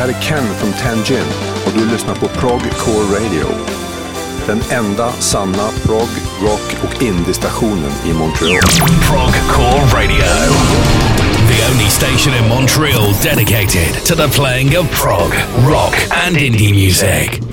här är Ken från Tenjin och du lyssnar på Prog Core Radio. Den enda sanna prog, rock och indie-stationen i Montreal. Prog Core Radio. The only station in Montreal dedicated to the playing of prog, rock and indie music.